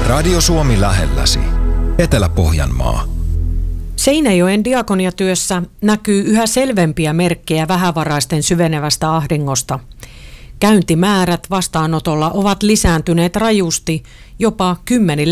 Radio Suomi lähelläsi. Etelä-Pohjanmaa. Seinäjoen diakoniatyössä näkyy yhä selvempiä merkkejä vähävaraisten syvenevästä ahdingosta. Käyntimäärät vastaanotolla ovat lisääntyneet rajusti, jopa 10